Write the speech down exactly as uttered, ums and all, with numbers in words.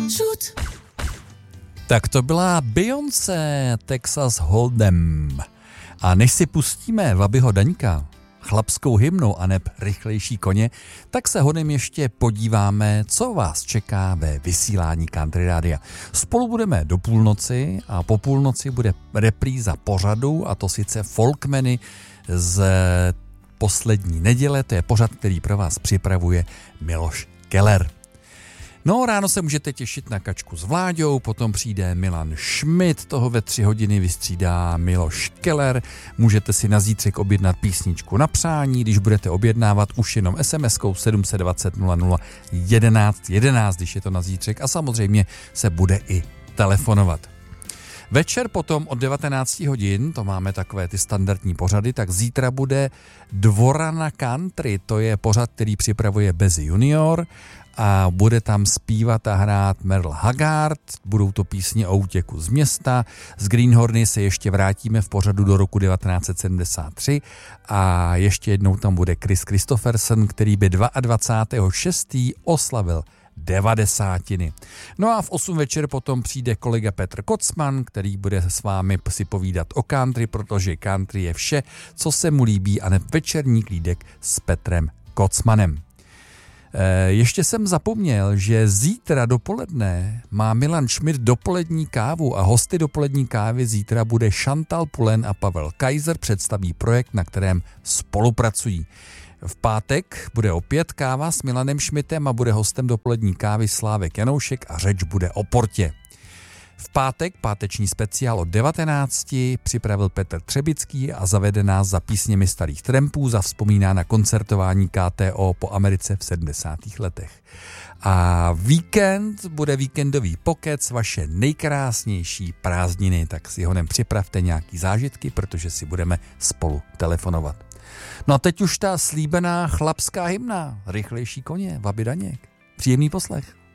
Šut. Tak to byla Beyoncé, Texas Hold'em. A než si pustíme Vabyho Daňka, chlapskou hymnu a neb Rychlejší koně, tak se honem ještě podíváme, co vás čeká ve vysílání Country Rádia. Spolu budeme do půlnoci a po půlnoci bude repríza pořadu, a to sice Folkmeny z poslední neděle. To je pořad, který pro vás připravuje Miloš Keller. No, ráno se můžete těšit na Kačku s Vláďou, potom přijde Milan Schmidt, toho ve tři hodiny vystřídá Miloš Keller, můžete si na zítřek objednat písničku na přání, když budete objednávat už jenom es em eskou sedm set dvacet nula nula jedenáct jedenáct, když je to na zítřek, a samozřejmě se bude i telefonovat. Večer potom od devatenáct hodin, to máme takové ty standardní pořady, tak zítra bude Dvora na country, to je pořad, který připravuje Bezi Junior, a bude tam zpívat a hrát Merle Haggard, budou to písně o útěku z města. Z Greenhorny se ještě vrátíme v pořadu do roku devatenáct set sedmdesát tři a ještě jednou tam bude Chris Christopherson, který by dvacátého druhého šestého oslavil devadesátiny. No a v osm večer potom přijde kolega Petr Kocman, který bude s vámi si povídat o country, protože country je vše, co se mu líbí, a ne večerní klídek s Petrem Kocmanem. Ještě jsem zapomněl, že zítra dopoledne má Milan Schmidt dopolední kávu a hosty dopolední kávy zítra bude Chantal Pulen a Pavel Kaiser, představí projekt, na kterém spolupracují. V pátek bude opět káva s Milanem Schmidtem a bude hostem dopolední kávy Slávek Janoušek a řeč bude o portě. V pátek, páteční speciál od devatenácti připravil Petr Třebický a zavede nás za písněmi starých trampů, zavzpomíná na koncertování ká té ó po Americe v sedmdesátých letech. A víkend bude víkendový pokec, vaše nejkrásnější prázdniny, tak si honem připravte nějaký zážitky, protože si budeme spolu telefonovat. No a teď už ta slíbená chlapská hymna, Rychlejší koně, Vaby Daněk. Příjemný poslech.